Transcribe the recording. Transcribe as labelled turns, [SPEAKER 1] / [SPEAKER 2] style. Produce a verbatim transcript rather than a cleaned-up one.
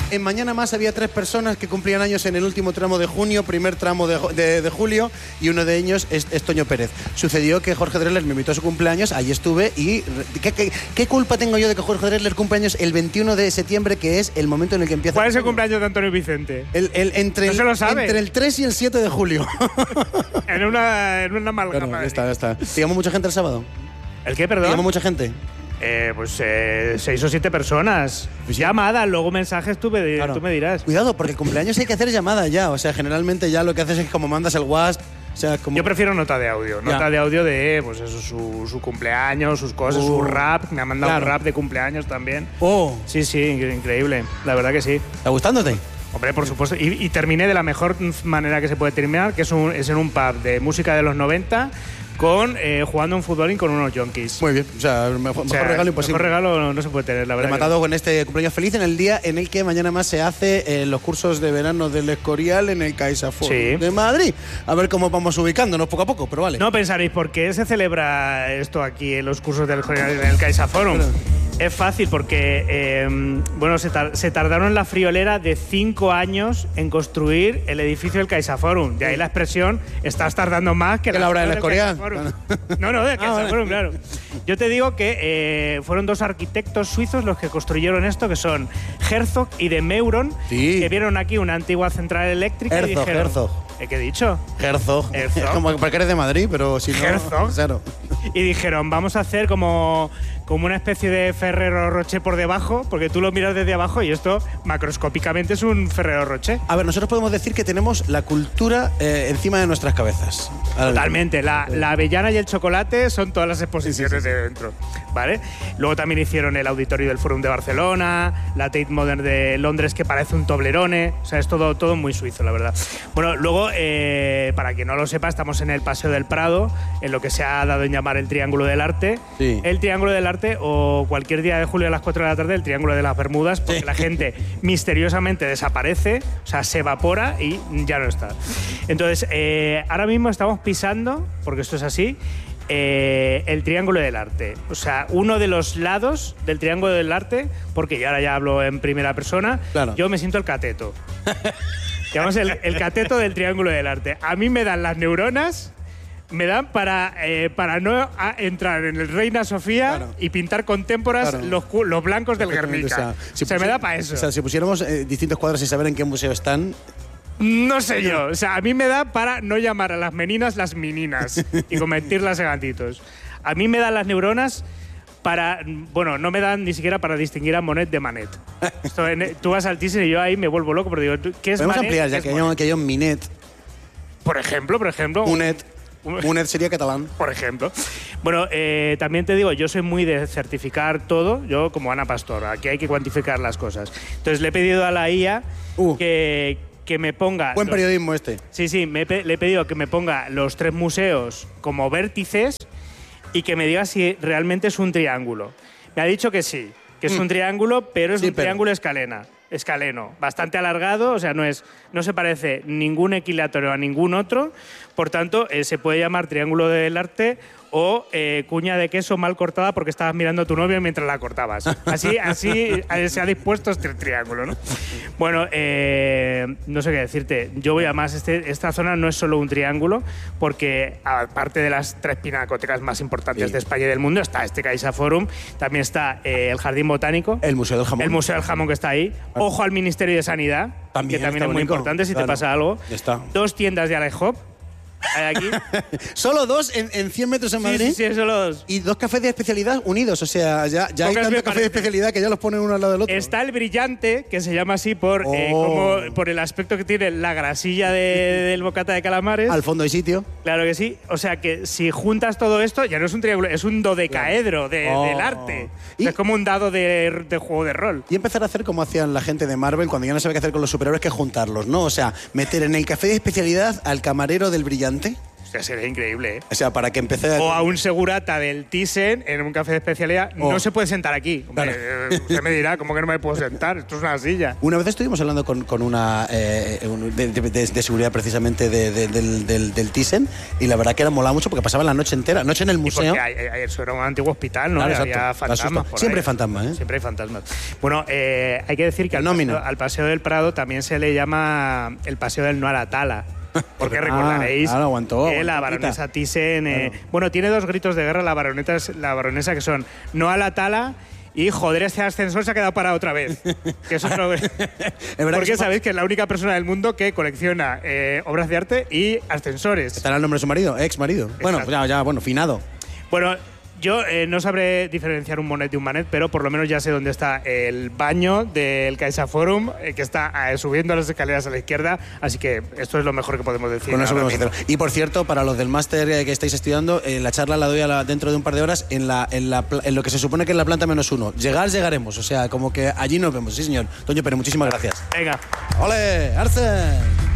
[SPEAKER 1] en Mañana Más había tres personas que cumplían años en el último tramo de junio, primer tramo de, de, de julio, y uno de ellos es, es Toño Pérez. Sucedió que Jorge Drexler me invitó a su cumpleaños, ahí estuve, y ¿qué, qué, qué culpa tengo yo de que Jorge Drexler cumpleaños el veintiuno de septiembre, que es el momento en el que empieza...
[SPEAKER 2] ¿Cuál es el cumpleaños de Antonio Vicente?
[SPEAKER 1] El, el, entre,
[SPEAKER 2] no
[SPEAKER 1] el,
[SPEAKER 2] se lo sabe.
[SPEAKER 1] Entre el tres y el siete de julio.
[SPEAKER 2] en una, en una amalgama.
[SPEAKER 1] Bueno, ya está, ya está. ¿Te llamó mucha gente el sábado?
[SPEAKER 2] ¿El qué, perdón?
[SPEAKER 1] ¿Te llamó mucha gente?
[SPEAKER 2] Eh, pues eh, seis o siete personas. Pues llamadas, luego mensajes, tú me, claro. tú me dirás.
[SPEAKER 1] Cuidado, porque el cumpleaños hay que hacer llamada ya. O sea, generalmente ya lo que haces es como mandas el WhatsApp. O sea, como...
[SPEAKER 2] Yo prefiero nota de audio. Nota ya. de audio de pues eso, su, su cumpleaños, sus cosas, uh, su rap. Me ha mandado claro. un rap de cumpleaños también.
[SPEAKER 1] Oh.
[SPEAKER 2] Sí, sí, increíble. La verdad que sí.
[SPEAKER 1] ¿Está gustándote?
[SPEAKER 2] Hombre, por supuesto. Y, y terminé de la mejor manera que se puede terminar, que es, un, es en un pub de música de los noventa. Con, eh, jugando un futbolín con unos yonkis.
[SPEAKER 1] Muy bien, o sea, mejor, o sea,
[SPEAKER 2] mejor
[SPEAKER 1] regalo imposible.
[SPEAKER 2] Mejor regalo no, no se puede tener, la verdad.
[SPEAKER 1] Rematado
[SPEAKER 2] que...
[SPEAKER 1] con este cumpleaños feliz en el día en el que Mañana Más se hace eh, los cursos de verano del Escorial en el CaixaForum
[SPEAKER 2] sí.
[SPEAKER 1] de Madrid. A ver cómo vamos ubicándonos poco a poco, pero vale.
[SPEAKER 2] No pensaréis, ¿por qué se celebra esto aquí en los cursos del Escorial en el CaixaForum? Pero... Es fácil porque, eh, bueno, se, tar se tardaron en la friolera de cinco años en construir el edificio del CaixaForum. De ahí la expresión, estás tardando más que,
[SPEAKER 1] que la obra del Escorial.
[SPEAKER 2] No, no, del CaixaForum, ah, claro. Yo te digo que eh, fueron dos arquitectos suizos los que construyeron esto, que son Herzog y de Meuron,
[SPEAKER 1] sí.
[SPEAKER 2] que vieron aquí una antigua central eléctrica
[SPEAKER 1] Herzog,
[SPEAKER 2] y dijeron...
[SPEAKER 1] Herzog.
[SPEAKER 2] ¿Qué he dicho?
[SPEAKER 1] Herzog.
[SPEAKER 2] Herzog.
[SPEAKER 1] Como porque eres de Madrid, pero si no...
[SPEAKER 2] Herzog.
[SPEAKER 1] Claro.
[SPEAKER 2] Y dijeron, vamos a hacer como, como una especie de Ferrero Rocher por debajo, porque tú lo miras desde abajo y esto macroscópicamente es un Ferrero Rocher.
[SPEAKER 1] A ver, nosotros podemos decir que tenemos la cultura eh, encima de nuestras cabezas.
[SPEAKER 2] Totalmente. La, la avellana y el chocolate son todas las exposiciones sí, sí, sí. de dentro, ¿vale? Luego también hicieron el auditorio del Fórum de Barcelona, la Tate Modern de Londres, que parece un Toblerone. O sea, es todo, todo muy suizo, la verdad. Bueno, luego, eh, para quien no lo sepa, estamos en el Paseo del Prado, en lo que se ha dado en llamar el Triángulo del Arte.
[SPEAKER 1] Sí.
[SPEAKER 2] El Triángulo del Arte, o cualquier día de julio a las cuatro de la tarde, el Triángulo de las Bermudas, porque sí. la gente misteriosamente desaparece, o sea, se evapora y ya no está. Entonces, eh, ahora mismo estamos pisando, porque esto es así, eh, el Triángulo del Arte. O sea, uno de los lados del Triángulo del Arte, porque yo ahora ya hablo en primera persona,
[SPEAKER 1] claro.
[SPEAKER 2] yo me siento el cateto. Digamos, el, el cateto del Triángulo del Arte. A mí me dan las neuronas... Me dan para, eh, para no a entrar en el Reina Sofía claro. y pintar con témporas claro. los, los blancos del Guernica. O sea, si Se me da para eso.
[SPEAKER 1] O sea, si pusiéramos eh, distintos cuadros sin saber en qué museo están...
[SPEAKER 2] No sé yo. O sea, a mí me da para no llamar a las meninas las meninas y convertirlas en gatitos. A mí me dan las neuronas para... Bueno, no me dan ni siquiera para distinguir a Monet de Manet. Esto, en, tú vas al Thyssen y yo ahí me vuelvo loco, pero digo, ¿qué es
[SPEAKER 1] Podemos
[SPEAKER 2] Manet?
[SPEAKER 1] ampliar, ya que hay, que hay un Minet.
[SPEAKER 2] Por ejemplo, por ejemplo...
[SPEAKER 1] Monet. Monet sería catalán.
[SPEAKER 2] Por ejemplo. Bueno, eh, también te digo, yo soy muy de certificar todo, yo como Ana Pastor, aquí hay que cuantificar las cosas. Entonces le he pedido a la I A uh, que, que me ponga...
[SPEAKER 1] Buen
[SPEAKER 2] los,
[SPEAKER 1] periodismo este.
[SPEAKER 2] Sí, sí, me, le he pedido que me ponga los tres museos como vértices y que me diga si realmente es un triángulo. Me ha dicho que sí, que es mm. un triángulo, pero es sí, un pero... triángulo escalena. Escaleno, bastante alargado, o sea, no es, no se parece ningún equilátero a ningún otro, por tanto, eh, se puede llamar Triángulo del Arte o eh, cuña de queso mal cortada porque estabas mirando a tu novio mientras la cortabas. Así, así se ha dispuesto este triángulo, ¿no? Bueno, eh, no sé qué decirte. Yo voy a más. Este, esta zona no es solo un triángulo, porque aparte de las tres pinacotecas más importantes sí. de España y del mundo, está este CaixaForum, también está eh, el Jardín Botánico.
[SPEAKER 1] El Museo del Jamón.
[SPEAKER 2] El Museo del Jamón que está ahí. Ojo al Ministerio de Sanidad,
[SPEAKER 1] también
[SPEAKER 2] que también es muy
[SPEAKER 1] bonito.
[SPEAKER 2] importante si
[SPEAKER 1] claro.
[SPEAKER 2] te pasa algo.
[SPEAKER 1] Está.
[SPEAKER 2] Dos tiendas de Alehop. ¿Hay aquí?
[SPEAKER 1] ¿Solo dos en, en cien metros en Madrid?
[SPEAKER 2] Sí, sí, sí, solo dos.
[SPEAKER 1] Y dos cafés de especialidad unidos. O sea, ya, ya hay tantos cafés de especialidad que ya los ponen uno al lado del otro.
[SPEAKER 2] Está el Brillante, que se llama así por,
[SPEAKER 1] oh.
[SPEAKER 2] eh, como, por el aspecto que tiene la grasilla de, del bocata de calamares.
[SPEAKER 1] Al fondo hay sitio.
[SPEAKER 2] Claro que sí. O sea que si juntas todo esto, ya no es un triángulo, es un dodecaedro de, oh. del arte. O sea, es como un dado de, de juego de rol.
[SPEAKER 1] Y empezar a hacer como hacían la gente de Marvel cuando ya no sabe qué hacer con los superhéroes, que juntarlos, ¿no? O sea, meter en el café de especialidad al camarero del Brillante.
[SPEAKER 2] Hostia, sería increíble, ¿eh?
[SPEAKER 1] O sea, para que empecé...
[SPEAKER 2] O a un segurata del Thyssen en un café de especialidad. Oh. No se puede sentar aquí. Hombre, claro. eh, usted me dirá, ¿cómo que no me puedo sentar? Esto es una silla.
[SPEAKER 1] Una vez estuvimos hablando con, con una eh, de, de, de, de seguridad precisamente de, de, del, del, del Thyssen y la verdad que era molaba mucho porque pasaban la noche entera, noche en el museo.
[SPEAKER 2] Y porque hay, hay, eso era un antiguo hospital, ¿no?
[SPEAKER 1] Claro,
[SPEAKER 2] había fantasmas.
[SPEAKER 1] Siempre hay fantasmas, ¿eh?
[SPEAKER 2] Siempre hay fantasmas. Bueno, eh, hay que decir que al paseo, al paseo del Prado también se le llama el paseo del no a la tala. Porque ah, recordaréis
[SPEAKER 1] claro, aguantó,
[SPEAKER 2] que la baronesa Thyssen... Eh, claro. Bueno, tiene dos gritos de guerra la baronesa, la baronesa que son no a la tala y joder, este ascensor se ha quedado parado otra vez. Que eso es lo... Porque sabéis que es la única persona del mundo que colecciona eh, obras de arte y ascensores.
[SPEAKER 1] ¿Estará el nombre de su marido? Ex marido. Exacto. Bueno, ya, ya, bueno, finado.
[SPEAKER 2] Bueno... Yo eh, no sabré diferenciar un Monet de un Manet, pero por lo menos ya sé dónde está el baño del CaixaForum, eh, que está eh, subiendo las escaleras a la izquierda, así que esto es lo mejor que podemos decir.
[SPEAKER 1] Con eso podemos hacer. Y por cierto, para los del máster eh, que estáis estudiando, eh, la charla la doy a la, dentro de un par de horas en, la, en, la, en lo que se supone que es la planta menos uno. Llegar, llegaremos, o sea, como que allí nos vemos. Sí, señor. Toño Pérez, muchísimas gracias.
[SPEAKER 2] Venga.
[SPEAKER 1] ¡Ole, Arce!